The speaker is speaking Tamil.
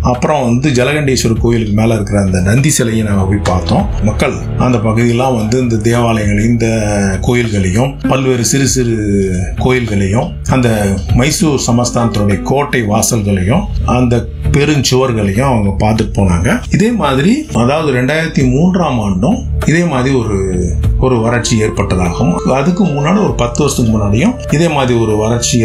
அப்புறம் ஜலகண்டேஸ்வரர் கோயிலுக்கு மேல இருக்கிற அந்த நந்தி சிலையை நாங்க போய் பார்த்தோம். மக்கள் அந்த பகுதியெல்லாம் இந்த தேவாலயங்களையும் இந்த கோயில்களையும் பல்வேறு சிறு சிறு கோயில்களையும் அந்த மைசூர் சமஸ்தானத்தினுடைய கோட்டை வாசல்களையும் அந்த பெருஞ்சுவர்களையும் அவங்க பார்த்துட்டு போனாங்க. இதே மாதிரி அதாவது 2003ஆம் ஆண்டும் இதே மாதிரி ஒரு வறட்சி ஏற்பட்டதாகவும், அதுக்கு முன்னாடி ஒரு 10 வருஷத்துக்கு முன்னாடியும் இதே மாதிரி ஒரு வறட்சி